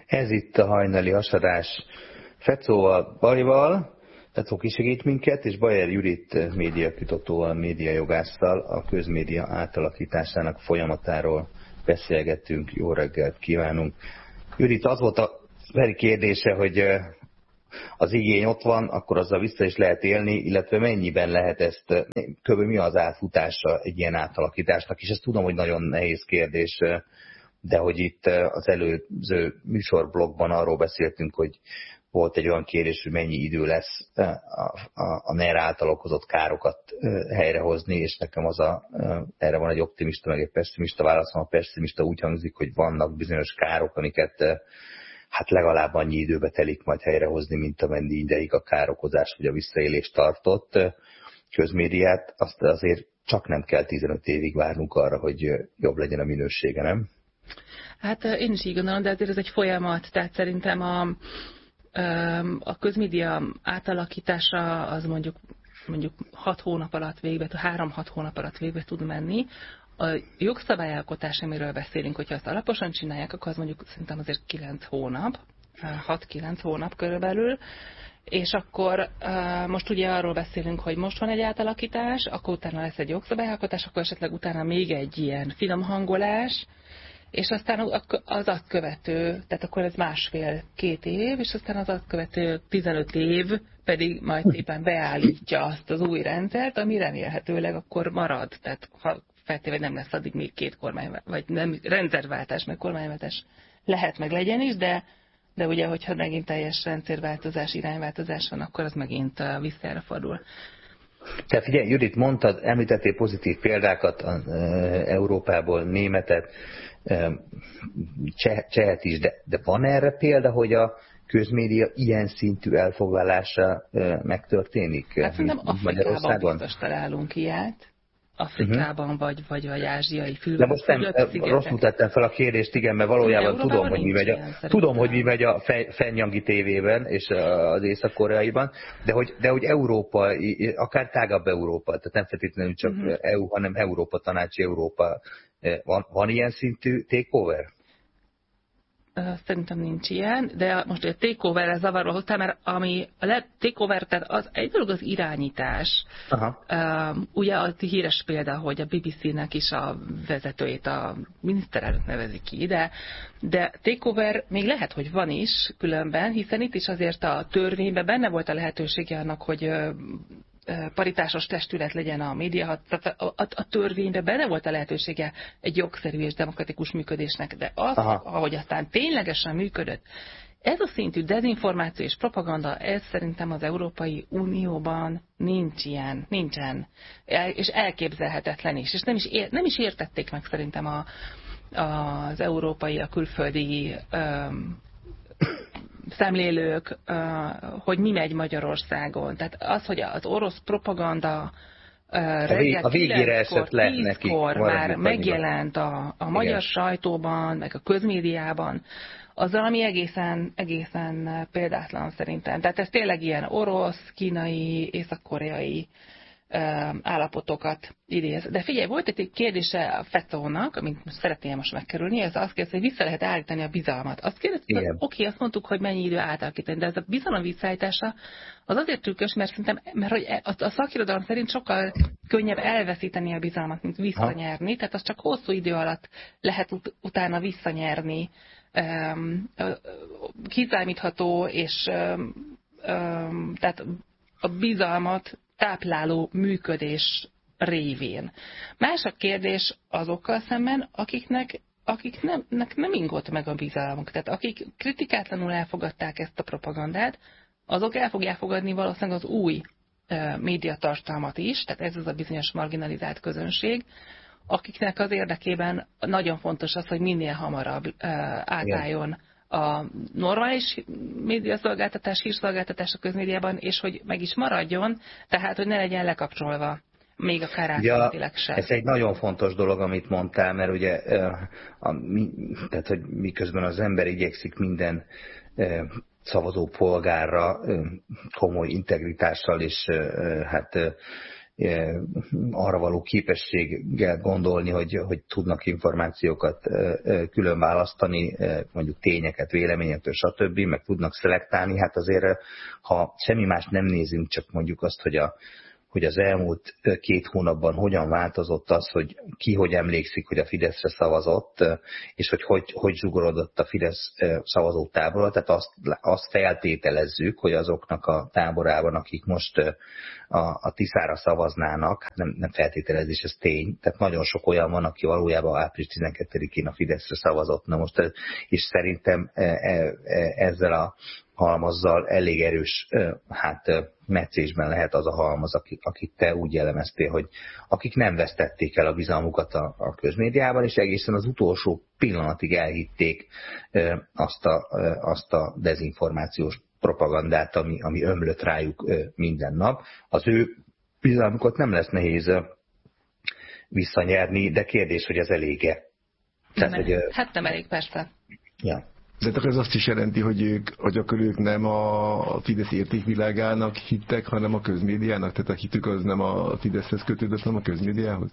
Ez itt a hajnali hasadás Fecóval, Balival. Fecó kisegít minket, és Bajer Judit médiakutatóval, médiajogásszal a közmédia átalakításának folyamatáról beszélgettünk. Jó reggelt kívánunk! Judit, az volt a veri kérdése, hogy az igény ott van, akkor azzal vissza is lehet élni, illetve mennyiben lehet ezt, kb. Mi az átfutása egy ilyen átalakításnak, és ezt tudom, hogy nagyon nehéz kérdés, de hogy itt az előző műsorblogban arról beszéltünk, hogy volt egy olyan kérdés, hogy mennyi idő lesz a NER által okozott károkat helyrehozni, és nekem erre van egy optimista, meg egy pessimista válaszom. A pessimista úgy hangzik, hogy vannak bizonyos károk, amiket hát legalább annyi időbe telik majd helyrehozni, mint amennyi ideig a károkozás vagy a visszaélés tartott. Közmédiát azt azért csak nem kell 15 évig várnunk arra, hogy jobb legyen a minősége, nem? Hát én is így gondolom, de azért ez egy folyamat, tehát szerintem a közmédia átalakítása az mondjuk 6 hónap alatt végbe, 3-6 hónap alatt végbe tud menni. A jogszabályalkotás, amiről beszélünk, hogyha azt alaposan csinálják, akkor az mondjuk szerintem azért 9 hónap, 6-9 hónap körülbelül, és akkor most ugye arról beszélünk, hogy most van egy átalakítás, akkor utána lesz egy jogszabályalkotás, akkor esetleg utána még egy ilyen finom hangolás, és aztán az azt követő, tehát akkor ez 1,5-2 év, és aztán az azt követő 15 év pedig majd szépen beállítja azt az új rendszert, ami remélhetőleg akkor marad. Tehát ha feltéve nem lesz addig még 2 kormány, vagy nem rendszerváltás, meg kormányváltás lehet meg legyen is, de ugye, hogyha megint teljes rendszerváltozás, irányváltozás van, akkor az megint visszára fordul. Tehát figyelj, Judit, mondtad, említettél pozitív példákat Európából, németet, csehet is, de van erre példa, hogy a közmédia ilyen szintű elfoglalása megtörténik? Hát szerintem Afrikában biztos találunk ilyet. Afrikában vagy ázsiai De most nem, rosszul tettem fel a kérdést, igen, mert valójában tudom, hogy mi megy a Fennyangi tévében és az észak-koreaiban, de hogy Európa, akár tágabb Európa, tehát nem feltétlenül csak EU, hanem Európa tanácsi Európa. Van ilyen szintű takeover? Szerintem nincs ilyen, de most a takeover-re zavarba hoztál, mert ami a takeover, tehát az egy dolog az irányítás. Ugye az híres példa, hogy a BBC-nek is a vezetőjét a miniszterelnök nevezi ki, de takeover még lehet, hogy van is különben, hiszen itt is azért a törvényben benne volt a lehetősége annak, hogy paritásos testület legyen a média, tehát a törvényben benne volt a lehetősége egy jogszerű és demokratikus működésnek, de az, ahogy aztán ténylegesen működött, ez a szintű dezinformáció és propaganda, ez szerintem az Európai Unióban nincsen, és elképzelhetetlen is, és nem is értették meg szerintem az európai, a külföldi szemlélők, hogy mi megy Magyarországon. Tehát az, hogy az orosz propaganda reggel 10-kor már megjelent a magyar sajtóban, meg a közmédiában, az valami egészen példátlan szerintem. Tehát ez tényleg ilyen orosz, kínai, észak-koreai állapotokat idéz. De figyelj, volt egy kérdése a Fecónak, amit most szeretném most megkerülni, ez azt kérdezi, hogy vissza lehet állítani a bizalmat. Azt kérdeztük, hogy oké, azt mondtuk, hogy mennyi idő átalakítani, de ez a bizalom visszaállítása az azért trükkös, mert szerintem, hogy a szakirodalom szerint sokkal könnyebb elveszíteni a bizalmat, mint visszanyerni, tehát az csak hosszú idő alatt lehet utána visszanyerni kiszámítható és tehát a bizalmat tápláló működés révén. Más a kérdés azokkal szemben, akiknek nem ingott meg a bizalmuk. Tehát akik kritikátlanul elfogadták ezt a propagandát, azok el fogják fogadni valószínűleg az új médiatartalmat is, tehát ez az a bizonyos marginalizált közönség, akiknek az érdekében nagyon fontos az, hogy minél hamarabb átálljon a normális médiaszolgáltatás, hírszolgáltatás a közmédiában, és hogy meg is maradjon, tehát, hogy ne legyen lekapcsolva, még akár átmenetileg se. Ez egy nagyon fontos dolog, amit mondtál, mert ugye, tehát, hogy miközben az ember igyekszik minden szavazó polgárra komoly integritással és hát arra való képességgel gondolni, hogy tudnak információkat külön választani, mondjuk tényeket, véleményektől, stb., meg tudnak szelektálni. Hát azért, ha semmi más nem nézünk, csak mondjuk azt, hogy az elmúlt 2 hónapban hogyan változott az, hogy ki hogy emlékszik, hogy a Fideszre szavazott, és hogy zsugorodott a Fidesz szavazótábora. Tehát azt feltételezzük, hogy azoknak a táborában, akik most a Tiszára szavaznának, hát nem feltételezés, ez tény. Tehát nagyon sok olyan van, aki valójában április 12-én a Fideszre szavazott. Na most, és szerintem ezzel a halmazzal elég erős meccésben lehet az a halmaz, akit te úgy jellemeztél, hogy akik nem vesztették el a bizalmukat a közmédiában, és egészen az utolsó pillanatig elhitték azt a dezinformációs propagandát, ami ömlött rájuk minden nap. Az ő bizalmukat nem lesz nehéz visszanyerni, de kérdés, hogy ez elége. Hát nem elég, persze. Ja. De akkor ez azt is jelenti, hogy akkor ők nem a Fidesz értékvilágának hittek, hanem a közmédiának? Tehát a hitük az nem a Fideszhez kötődött, hanem a közmédiához?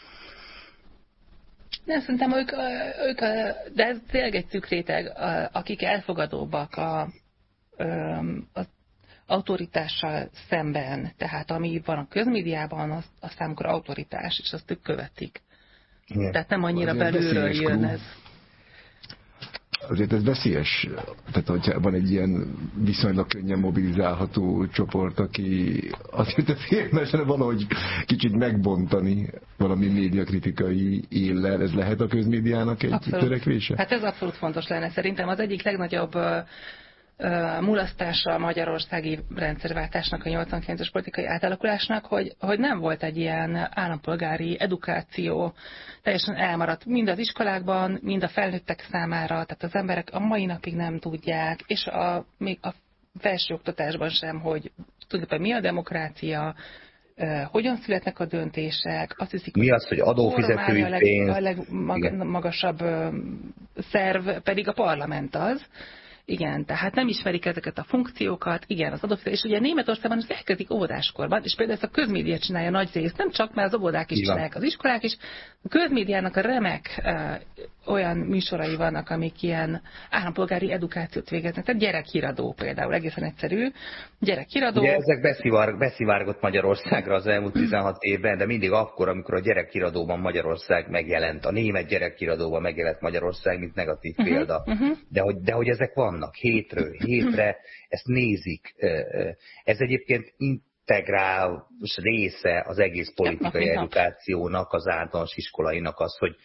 Nem, szerintem de ez tényleg egy szűk réteg, akik elfogadóbbak az autoritással szemben, tehát ami van a közmédiában, az számukra autoritás, és azt ők követik. Igen. Tehát nem annyira belülről jön ez. Azért ez veszélyes, tehát hogyha van egy ilyen viszonylag könnyen mobilizálható csoport, aki azért érdemes valahogy kicsit megbontani valami médiakritikai éllel, ez lehet a közmédiának egy törekvése? Hát ez abszolút fontos lenne. Szerintem az egyik legnagyobb mulasztása a magyarországi rendszerváltásnak, a 89-es politikai átalakulásnak, hogy nem volt egy ilyen állampolgári edukáció, teljesen elmaradt mind az iskolákban, mind a felnőttek számára, tehát az emberek a mai napig nem tudják, és még a felsőoktatásban sem, hogy tulajdonképpen mi a demokrácia, hogyan születnek a döntések, azt hiszik, mi az, hogy adófizetői pénz, a legmagasabb szerv pedig a parlament az. Igen, tehát nem ismerik ezeket a funkciókat, igen, az adófizetés. És ugye Németországban ezt elkezdik óvodáskorban, és például ezt a közmédia csinálja nagy részt, nem csak, mert az óvodák is csinálják, az iskolák is. A közmédiának a remek olyan műsorai vannak, amik ilyen állampolgári edukációt végeznek. Tehát gyerekhíradó például, egészen egyszerű. Gyerekhíradó. Ugye ezek beszivárgott Magyarországra az elmúlt 16 évben, de mindig akkor, amikor a gyerekhíradóban Magyarország megjelent, a német gyerekhíradóban megjelent Magyarország, mint negatív példa. De hogy ezek vannak hétről hétre, ezt nézik. Ez egyébként integrális része az egész politikai edukációnak, az általános iskolainak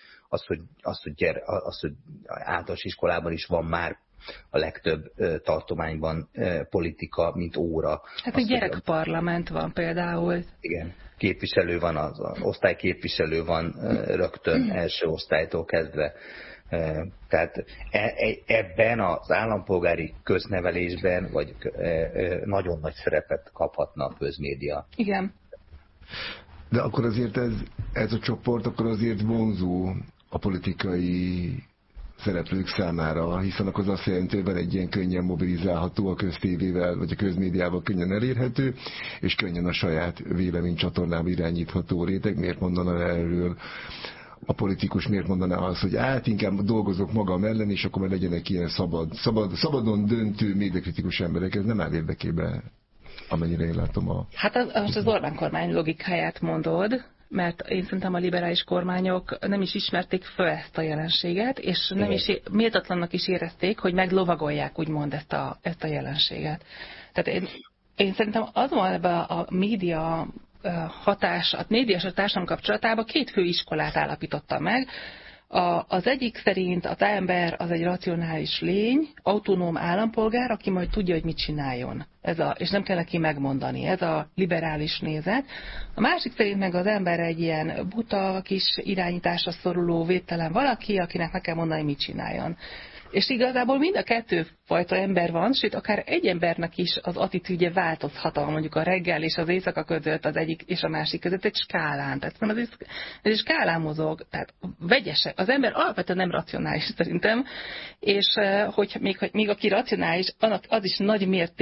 hogy általános iskolában is van már a legtöbb tartományban politika, mint óra. Hát egy gyerekparlament van például. Igen, képviselő van, az osztályképviselő van rögtön első osztálytól kezdve. Tehát ebben az állampolgári köznevelésben vagy nagyon nagy szerepet kaphatna a közmédia. Igen. De akkor azért ez a csoport akkor azért vonzó a politikai szereplők számára, hiszen akkor az azt jelenti, hogy van egy ilyen könnyen mobilizálható a köztévével, vagy a közmédiával könnyen elérhető, és könnyen a saját véleménycsatornába irányítható réteg. Miért mondana erről a politikus, miért mondaná azt, hogy inkább dolgozok magam ellen, és akkor már legyenek ilyen szabadon döntő, médiakritikus emberek. Ez nem áll érdekében, amennyire én látom Hát most az Orbán kormány logikáját mondod, mert én szerintem a liberális kormányok nem is ismerték föl ezt a jelenséget, és nem is méltatlannak is érezték, hogy meglovagolják úgymond ezt a jelenséget. Tehát én szerintem az van ebben a média hatás, a média és a társadalom kapcsolatában 2 fő iskolát állapította meg. Az egyik szerint az ember az egy racionális lény, autonóm állampolgár, aki majd tudja, hogy mit csináljon. És nem kell neki megmondani. Ez a liberális nézet. A másik szerint meg az ember egy ilyen buta, kis irányításra szoruló, védtelen valaki, akinek meg kell mondani, mit csináljon. És igazából mind a 2 fajta ember van, sőt, akár egy embernek is az attitűdje változhat, mondjuk a reggel és az éjszaka között, az egyik és a másik között egy skálán. Tehát ez egy skálán mozog, tehát vegyes. Az ember alapvetően nem racionális szerintem, és hogy még aki racionális, az is nagy mértékben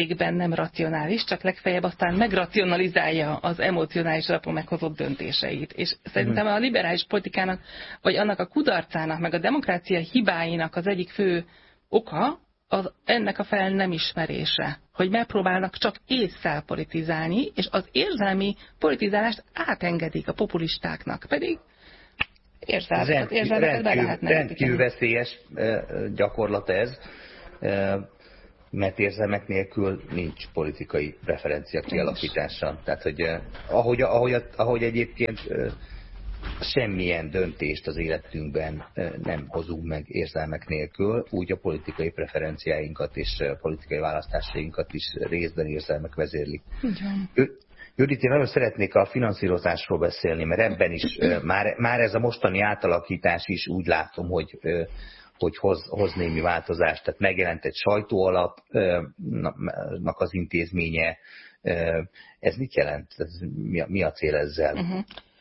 nem racionális, csak legfeljebb aztán megracionalizálja az emocionális alapon meghozott döntéseit. És szerintem a liberális politikának, vagy annak a kudarcának, meg a demokrácia hibáinak az egyik fő oka, ennek a fel nem ismerése, hogy megpróbálnak csak ésszel politizálni, és az érzelmi politizálást átengedik a populistáknak, pedig érzelmeket be lehetne. Rendkívül veszélyes gyakorlat ez, mert érzelmek nélkül nincs politikai preferencia kialakítása. Tehát, hogy ahogy egyébként semmilyen döntést az életünkben nem hozunk meg érzelmek nélkül, úgy a politikai preferenciáinkat és politikai választásainkat is részben érzelmek vezérlik. Judit, én nagyon szeretnék a finanszírozásról beszélni, mert ebben is már ez a mostani átalakítás is úgy látom, hogy hoz némi változást. Tehát megjelent egy sajtóalapnak az intézménye. Ez mit jelent? Mi a cél ezzel?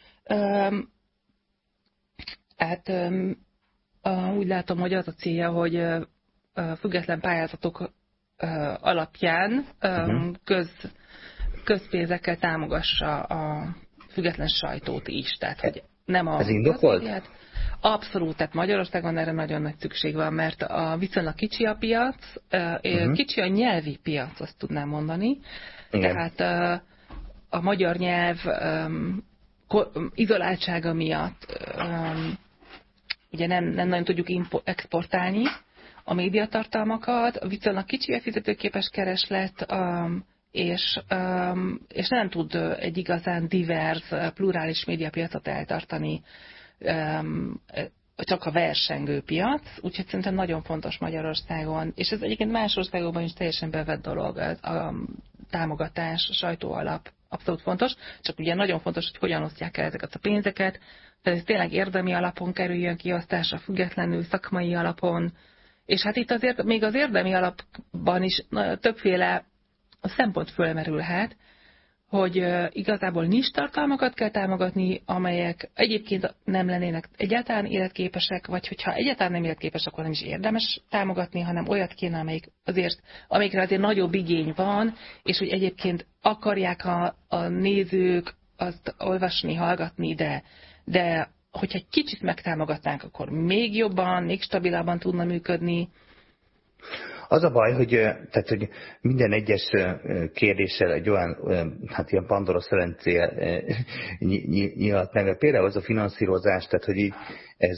Úgy látom, hogy az a célja, hogy független pályázatok alapján közpénzekkel támogassa a független sajtót is. Tehát, hogy nem a ez indokolt? Abszolút, tehát Magyarországon erre nagyon nagy szükség van, mert viszonylag kicsi a piac, kicsi a nyelvi piac, azt tudnám mondani. Igen. Tehát a magyar nyelv izoláltsága miatt ugye nem nagyon tudjuk exportálni a médiatartalmakat, viszonylag kicsi a fizetőképes kereslet, és nem tud egy igazán divers, plurális médiapiacot eltartani, csak a versengő piac, úgyhogy szerintem nagyon fontos Magyarországon, és ez egyébként más országokban is teljesen bevett dolog, a támogatás, a sajtóalap abszolút fontos, csak ugye nagyon fontos, hogy hogyan osztják el ezeket a pénzeket, tehát ez tényleg érdemi alapon kerüljön kiosztásra, függetlenül szakmai alapon, és hát itt azért még az érdemi alapban is többféle szempont fölmerülhet, hogy igazából nincs tartalmakat kell támogatni, amelyek egyébként nem lennének egyáltalán életképesek, vagy hogyha egyáltalán nem életképesek, akkor nem is érdemes támogatni, hanem olyat kéne, amikre azért nagyobb igény van, és hogy egyébként akarják a nézők azt olvasni, hallgatni, de hogyha egy kicsit megtámogatnánk, akkor még jobban, még stabilabban tudna működni. Az a baj, hogy minden egyes kérdéssel egy olyan, hát ilyen Pandora szelencéje nyílt meg. Például az a finanszírozás, tehát hogy így ez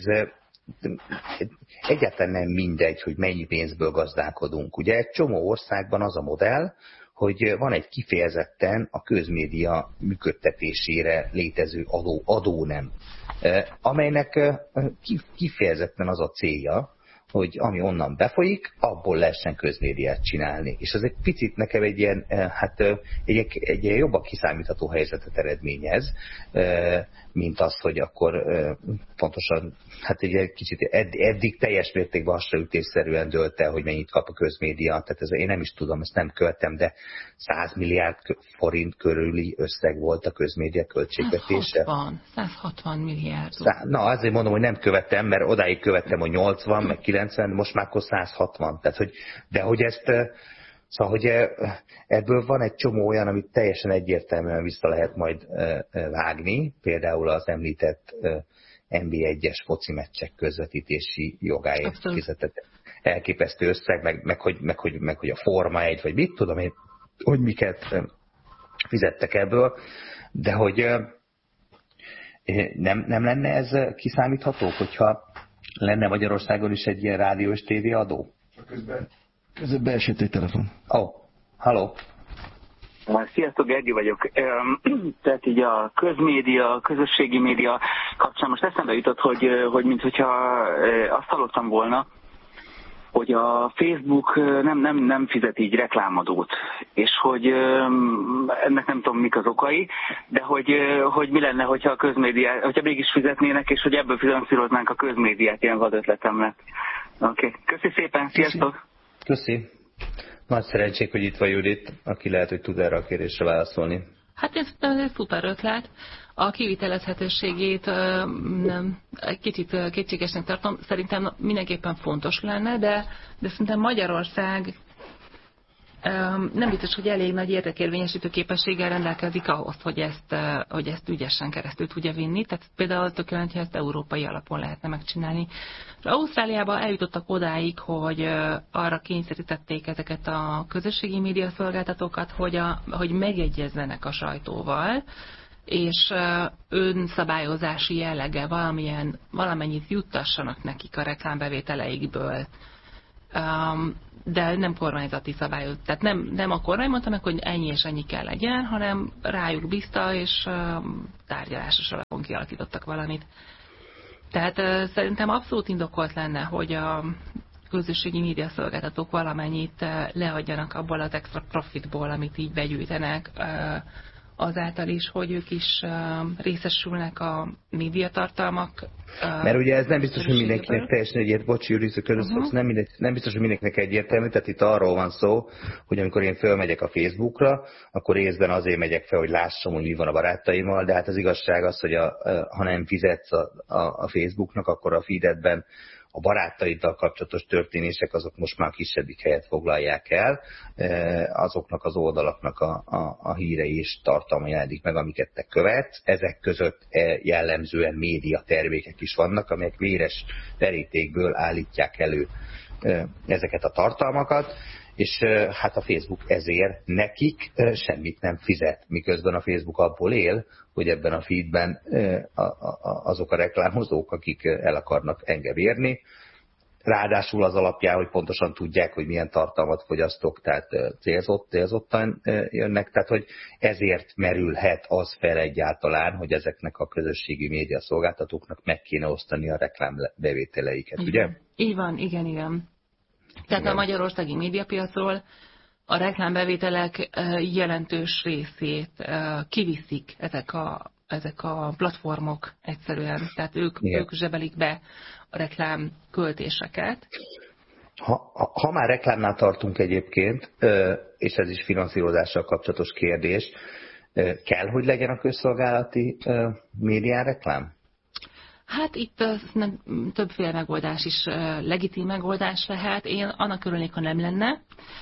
egyáltalán nem mindegy, hogy mennyi pénzből gazdálkodunk. Ugye egy csomó országban az a modell, hogy van egy kifejezetten a közmédia működtetésére létező adónem, amelynek kifejezetten az a célja, hogy ami onnan befolyik, abból lehessen közmédiát csinálni. És ez egy picit nekem egy ilyen, egy ilyen jobban kiszámítható helyzetet eredményez, mint az, hogy akkor pontosan, hát egy kicsit eddig teljes mértékben hasraütésszerűen dőlt el, hogy mennyit kap a közmédia. Tehát én nem is tudom, ezt nem követtem, de 100 milliárd forint körüli összeg volt a közmédia költségvetése. 160 milliárd. Na, azért mondom, hogy nem követtem, mert odáig követtem, hogy 80, meg 90, most már akkor 160. Tehát, hogy ezt, szóval, hogy ebből van egy csomó olyan, amit teljesen egyértelműen vissza lehet majd vágni, például az említett NB1-es foci meccsek közvetítési jogáért fizetett elképesztő összeg, meg hogy a Forma 1, vagy mit tudom én, hogy miket fizettek ebből, de hogy nem lenne ez kiszámítható, hogyha lenne Magyarországon is egy ilyen rádió és tévé adó? Közben beesett egy telefon. Halló. Sziasztok, Gergely vagyok. Tehát így a közmédia, a közösségi média kapcsán most eszembe jutott, hogy minthogyha azt hallottam volna, hogy a Facebook nem fizet így reklámadót, és hogy ennek nem tudom mik az okai, de hogy mi lenne, hogyha a közmédiát, hogyha mégis fizetnének, és hogy ebből finanszíroznánk a közmédiát, ilyen vad ötletem lett. Oké. Köszi szépen, sziasztok! Köszi. Nagy szerencség, hogy itt van Judit, aki lehet, hogy tud erre a kérdésre válaszolni. Hát ez egy szuper ötlet. A kivitelezhetőségét egy kicsit kétségesnek tartom. Szerintem mindenképpen fontos lenne, de szerintem Magyarország nem biztos, hogy elég nagy érdekérvényesítő képességgel rendelkezik ahhoz, hogy ezt ügyesen keresztül tudja vinni. Tehát például tökéletesen, hogy ezt európai alapon lehetne megcsinálni. És Ausztráliában eljutottak odáig, hogy arra kényszerítették ezeket a közösségi média szolgáltatókat, hogy megegyezzenek a sajtóval, és önszabályozási jelleggel valamennyit juttassanak nekik a reklámbevételeikből. De nem kormányzati szabályok. Tehát nem a kormány mondta meg, hogy ennyi és ennyi kell legyen, hanem rájuk bízta, és tárgyalásos alapon kialakítottak valamit. Tehát szerintem abszolút indokolt lenne, hogy a közösségi média szolgáltatók valamennyit leadjanak abból az extra profitból, amit így begyűjtenek, azáltal is, hogy ők is részesülnek a médiatartalmak. Mert ugye ez nem biztos, hogy mindenkinek teljesen egyértelmű, bocsi, Júri, nem biztos, hogy mindenkinek egyértelmű, tehát itt arról van szó, hogy amikor én fölmegyek a Facebookra, akkor részben azért megyek fel, hogy lássam, hogy mi van a barátaimmal, de hát az igazság az, hogy ha nem fizetsz a Facebooknak, akkor a feededben a barátaiddal kapcsolatos történések azok most már kisebbik helyet foglalják el, azoknak az oldalaknak a hírei és tartalma jelenik meg, amiket te követsz. Ezek között jellemzően média termékek is vannak, amelyek véres terítékből állítják elő ezeket a tartalmakat, és hát a Facebook ezért nekik semmit nem fizet, miközben a Facebook abból él, hogy ebben a feedben azok a reklámozók, akik el akarnak engem érni, ráadásul az alapján, hogy pontosan tudják, hogy milyen tartalmat fogyasztok, tehát célzottan jönnek, tehát hogy ezért merülhet az fel egyáltalán, hogy ezeknek a közösségi média szolgáltatóknak meg kéne osztani a reklámbevételeiket, ugye? Így van, igen. Tehát a magyarországi médiapiacról a reklámbevételek jelentős részét kiviszik ezek a platformok egyszerűen. Tehát ők zsebelik be a reklám költéseket. Ha már reklámnál tartunk egyébként, és ez is finanszírozással kapcsolatos kérdés, kell, hogy legyen a közszolgálati médián reklám? Hát itt többféle megoldás is legitim megoldás lehet. Én annak örülnék, ha nem lenne,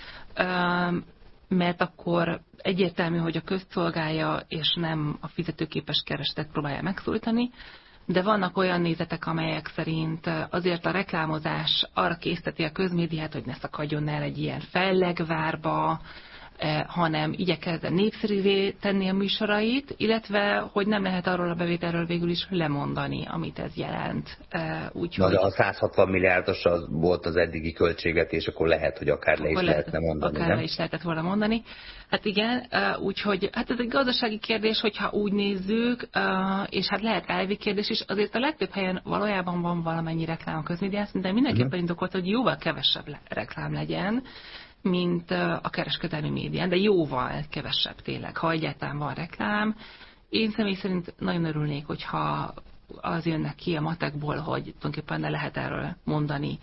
mert akkor egyértelmű, hogy a közt szolgálja, és nem a fizetőképes keresetet próbálja megszólítani, de vannak olyan nézetek, amelyek szerint azért a reklámozás arra készteti a közmédiát, hogy ne szakadjon el egy ilyen fellegvárba, hanem igyekezzen népszerűvé tenni a műsorait, illetve hogy nem lehet arról a bevételről végül is lemondani, amit ez jelent. Na, de a 160 milliárdos az volt az eddigi költségvetés, akkor lehet, hogy akár le is lehetne mondani, akár nem? le is lehetett volna mondani. Hát igen, úgyhogy hát ez egy gazdasági kérdés, hogyha úgy nézzük, és hát lehet elvi kérdés is, azért a legtöbb helyen valójában van valamennyi reklám a közmédián, de mindenképpen indokolt, hogy jóval kevesebb reklám legyen, mint a kereskedelmi médián, de jóval kevesebb tényleg, ha egyáltalán van reklám. Én személy szerint nagyon örülnék, hogyha az jönnek ki a matekból, hogy tulajdonképpen ne lehet erről mondani.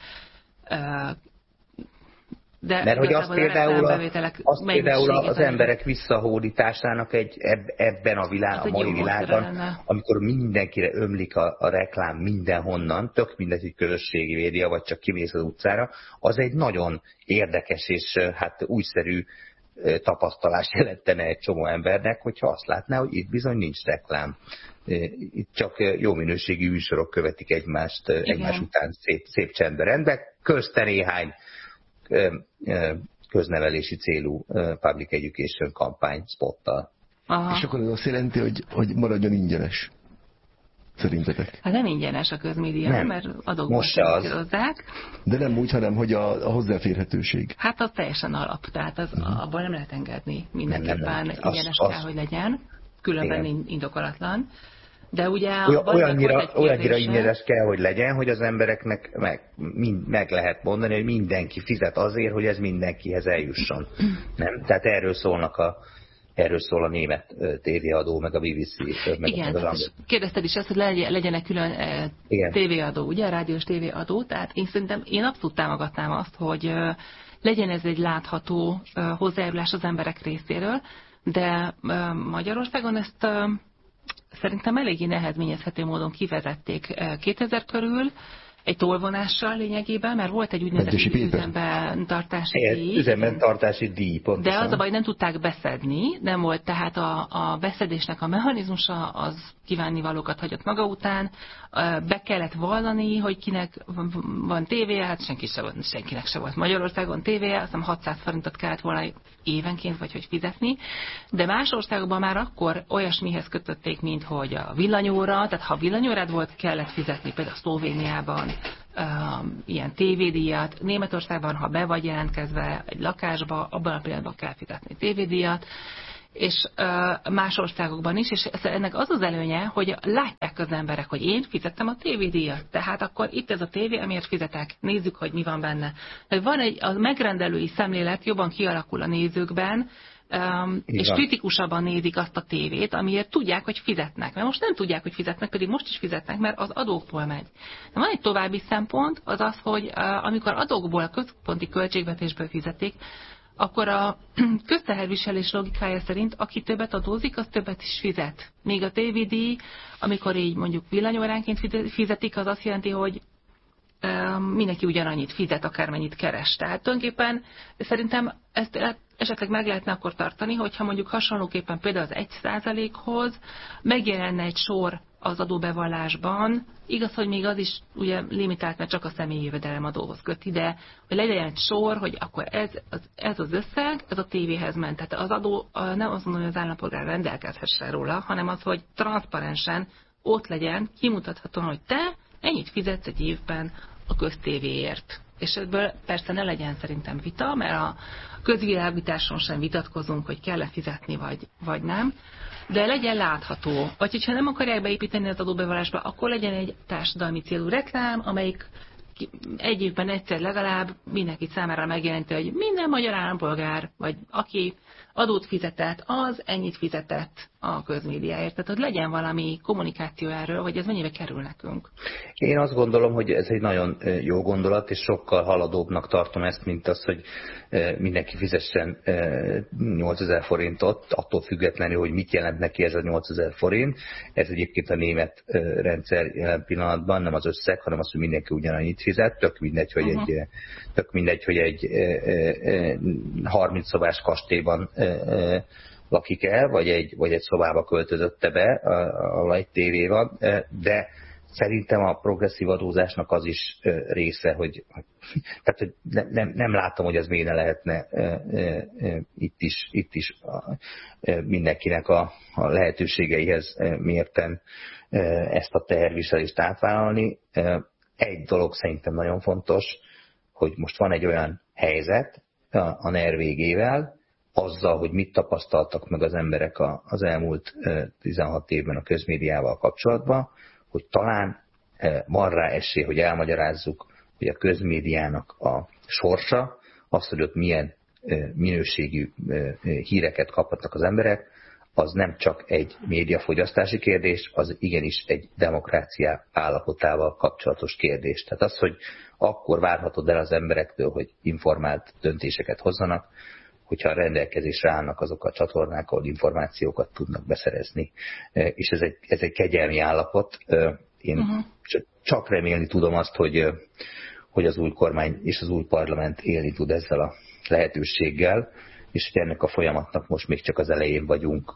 De mert hogy az például az emberek visszahódításának ebben a mai világban, amikor mindenkire ömlik a reklám mindenhonnan, tök mindegy, hogy közösségi média, vagy csak kimész az utcára, az egy nagyon érdekes és hát újszerű tapasztalás jelentene egy csomó embernek, hogyha azt látná, hogy itt bizony nincs reklám. Itt csak jó minőségű műsorok követik egymást egymás után szép csendben rendben, közte néhány köznevelési célú public education kampány spottal. Aha. És akkor ez azt jelenti, hogy maradjon ingyenes. Szerintetek? Hát nem ingyenes a közmédia, mert adókból finanszírozzák. De nem úgy, hanem hogy a hozzáférhetőség. Hát az teljesen alap, tehát abból nem lehet engedni. Mindenképpen ingyenes kell, hogy legyen, különben indokolatlan. De ugye olyannyira ingyenes kell, hogy legyen, hogy az embereknek meg lehet mondani, hogy mindenki fizet azért, hogy ez mindenkihez eljusson. Nem? Tehát erről szól a német tévéadó, meg a BBC. Igen, kérdezted is azt, hogy legyen külön tévéadó, ugye, rádiós tévéadó, tehát én abszolút támogatnám azt, hogy legyen ez egy látható hozzájárulás az emberek részéről, de Magyarországon ezt szerintem eléggé nehezményezhető módon kivezették 2000 körül, egy tolvonással lényegében, mert volt egy úgynevezett üzemben tartási díj. Pontosan. De az a baj, nem tudták beszedni, nem volt tehát a beszedésnek a mechanizmusa, az kívánnivalókat hagyott maga után, be kellett vallani, hogy kinek van tévéje, hát senkinek se volt Magyarországon tévéje, azt hiszem 600 forintot kellett volna évenként, vagy hogy fizetni, de más országokban már akkor olyasmihez kötötték, mint hogy a villanyóra, tehát ha villanyórád volt, kellett fizetni, például Szlovéniában ilyen tévédíjat, Németországban, ha be vagy jelentkezve egy lakásba, abban a pillanatban kell fizetni tévédíjat, és más országokban is, és ennek az az előnye, hogy látják az emberek, hogy én fizettem a tévédíjat, tehát akkor itt ez a tévé, amiért fizetek, nézzük, hogy mi van benne. Van a megrendelői szemlélet jobban kialakul a nézőkben, és kritikusabban nézik azt a tévét, amiért tudják, hogy fizetnek. Mert most nem tudják, hogy fizetnek, pedig most is fizetnek, mert az adókból megy. De van egy további szempont, az az, hogy amikor adókból, a központi költségvetésből fizetik, akkor a közteherviselés logikája szerint, aki többet adózik, az többet is fizet. Még a tévédíj, amikor így mondjuk villanyóránként fizetik, az azt jelenti, hogy mindenki ugyanannyit fizet, akármennyit keres. Tehát tulajdonképpen szerintem ezt esetleg meg lehetne akkor tartani, hogyha mondjuk hasonlóképpen például az 1%-hoz megjelenne egy sor az adóbevallásban, igaz, hogy még az is ugye limitált, mert csak a személyi jövedelemadóhoz köti, de hogy legyen egy sor, hogy akkor ez az összeg, ez a tévéhez ment. Tehát az adó nem azt mondom, hogy az állampolgár rendelkezhessen róla, hanem az, hogy transzparensen ott legyen, kimutathatóan, hogy te ennyit fizetsz egy évben a köztévéért. És ebből persze ne legyen szerintem vita, mert a közvilágításon sem vitatkozunk, hogy kell-e fizetni, vagy nem, de legyen látható. Vagy hogyha nem akarják beépíteni az adóbevallásba, akkor legyen egy társadalmi célú reklám, amelyik egy évben egyszer legalább mindenki számára megjelenti, hogy minden magyar állampolgár, vagy aki adót fizetett, az ennyit fizetett a közmédiáért. Tehát, hogy legyen valami kommunikáció erről, hogy ez mennyibe kerül nekünk. Én azt gondolom, hogy ez egy nagyon jó gondolat, és sokkal haladóbbnak tartom ezt, mint az, hogy mindenki fizessen 8000 forintot, attól függetlenül, hogy mit jelent neki ez a 8000 forint. Ez egyébként a német rendszer jelen pillanatban nem az összeg, hanem az, hogy mindenki ugyanannyit fizet. Tök mindegy, hogy egy 30 szobás kastélyban lakik el, vagy egy szobába költözötte be, ahol egy tévé van, de szerintem a progresszív adózásnak az is része, hogy nem látom, hogy ez miért ne lehetne itt is mindenkinek a lehetőségeihez mérten ezt a teherviselést átvállalni. Egy dolog szerintem nagyon fontos, hogy most van egy olyan helyzet a NER végével, azzal, hogy mit tapasztaltak meg az emberek az elmúlt 16 évben a közmédiával kapcsolatban, hogy talán van rá esély, hogy elmagyarázzuk, hogy a közmédiának a sorsa, az, hogy ott milyen minőségű híreket kaphatnak az emberek, az nem csak egy médiafogyasztási kérdés, az igenis egy demokrácia állapotával kapcsolatos kérdés. Tehát az, hogy akkor várhatod el az emberektől, hogy informált döntéseket hozzanak, hogyha a rendelkezésre állnak azok a csatornák, ahol információkat tudnak beszerezni. És ez egy kegyelmi állapot. Én csak remélni tudom azt, hogy az új kormány és az új parlament élni tud ezzel a lehetőséggel, és hogy ennek a folyamatnak most még csak az elején vagyunk.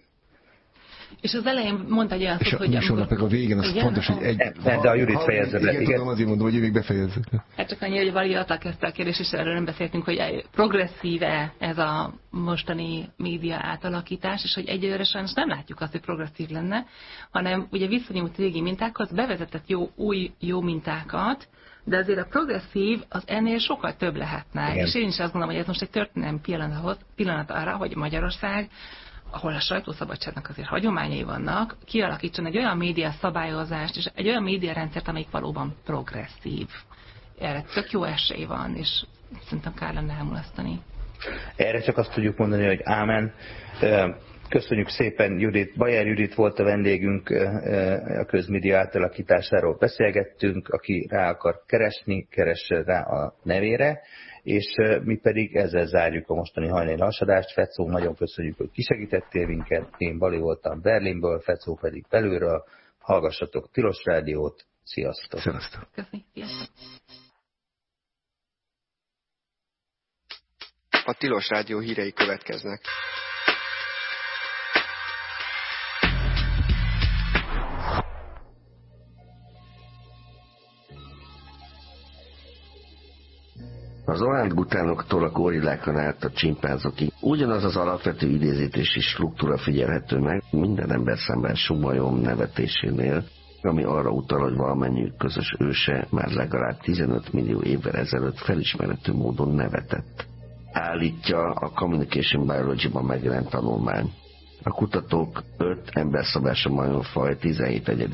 És az elején mondta egy olyan szót, hogy... És meg a végén az fontos, hogy de a Judit fejezze be. Igen, tudom, azért mondom, hogy ő még befejezze. Hát csak annyi, hogy Vali adta kezdte a kérdést, és erről nem beszéltünk, hogy progresszíve ez a mostani média átalakítás, és hogy egyelőre sajnos nem látjuk azt, hogy progresszív lenne, hanem ugye visszanyúlt régi mintákhoz, bevezetett jó mintákat, de azért a progresszív az ennél sokkal több lehetne. Igen. És én is azt gondolom, hogy ez most egy történelmi pillanat arra, hogy Magyarország, ahol a sajtószabadságnak azért hagyományai vannak, kialakítson egy olyan média szabályozást, és egy olyan médiarendszert, amelyik valóban progresszív. Erre tök jó esély van, és szerintem kár lenne elmulasztani. Erre csak azt tudjuk mondani, hogy ámen. Köszönjük szépen, Judit. Bajer Judit volt a vendégünk, a közmédia átalakításáról beszélgettünk, aki rá akar keresni, keresse rá a nevére, és mi pedig ezzel zárjuk a mostani hajnali hasadást. Fecó, nagyon köszönjük, hogy kisegítettél minket. Én Bali voltam Berlinből, Fecó pedig belülről. Hallgassatok Tilos Rádiót, Sziasztok! Sziasztok! Köszönjük, sziasztok! A Tilos Rádió hírei következnek. Az orángutánoktól a gorillákon át a csimpánzokig ugyanaz az alapvető idézítési struktúra figyelhető meg minden ember számára sumajom nevetésénél, ami arra utal, hogy valamennyiük közös őse már legalább 15 millió évvel ezelőtt felismerhető módon nevetett. Állítja a Communication Biology-ban megjelent tanulmány. A kutatók 5 emberszabású majomfaj 17 egyedi